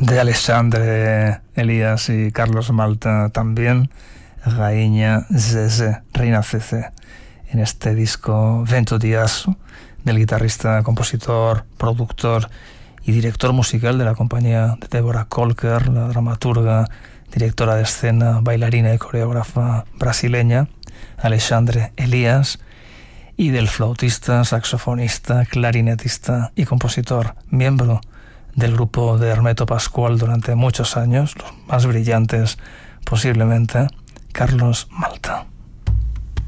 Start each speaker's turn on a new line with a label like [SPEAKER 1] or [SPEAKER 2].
[SPEAKER 1] de Alexandre Elías y Carlos Malta también, Rainha Zeze, Reina Zeze, en este disco Vento Diasso, del guitarrista, compositor, productor y director musical de la compañía de Deborah Colker, la dramaturga, directora de escena, bailarina y coreógrafa brasileña, Alexandre Elías, y del flautista, saxofonista, clarinetista y compositor, miembro del grupo de Hermeto Pascual durante muchos años, los más brillantes posiblemente, Carlos Malta.